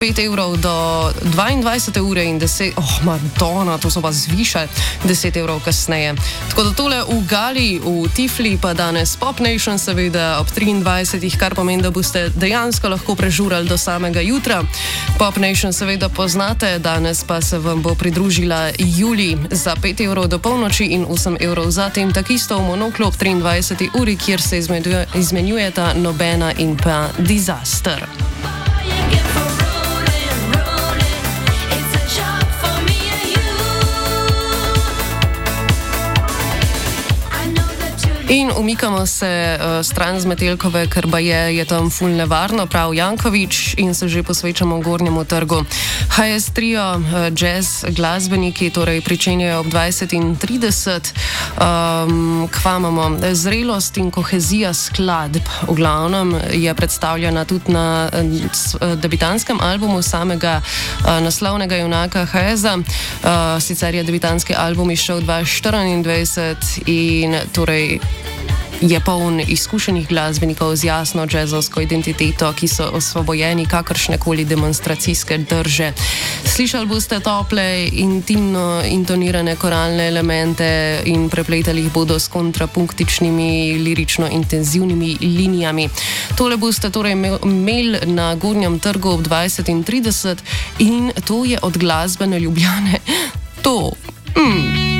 5 evrov do 22 ure in 10, Madonna, to so pa zvišali 10 evrov kasneje. Tako da tole v Gali, v Tifli, pa danes Pop Nation seveda ob 23, kar pomeni, da boste dejansko lahko prežurali do samega jutra. Pop Nation seveda poznate, danes pa se vam bo pridružila Juli za 5 evrov do polnoči in 8 evrov zatem, takisto v Monoklu ob 23 uri, kjer se izmenjujeta Nobena in pa Disaster. In umikamo se stran z Metelkove, ker pa je tam ful nevarno, prav Janković, in se že posvečamo Gornjemu trgu. HS Trio, jazz glasbeniki, torej pričenjajo ob 20:30. Kva imamo? Zrelost in kohezija skladb. V glavnem je predstavljena tudi na debitantskem albumu samega naslovnega junaka HS-a. Sicer je debitanski album izšel 2024 in torej je poln izkušenih glasbenikov z jasno džezovsko identiteto, ki so osvobojeni kakršnekoli demonstracijske drže. Slišali boste tople, intimno intonirane koralne elemente in prepletali jih bodo s kontrapunktičnimi, lirično-intenzivnimi linijami. Tole boste torej imeli na Gornjem trgu ob 20:30 in to je od glasbene Ljubljane. To.